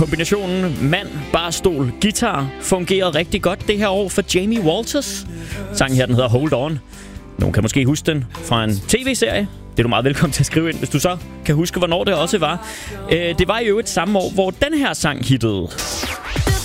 Kombinationen mand, barstol, guitar fungerede rigtig godt det her år for Jamie Walters. Sangen her, den hedder Hold On. Nogen kan måske huske den fra en tv-serie. Det er du meget velkommen til at skrive ind, hvis du så kan huske, hvornår det også var. Det var jo et samme år, hvor den her sang hittede.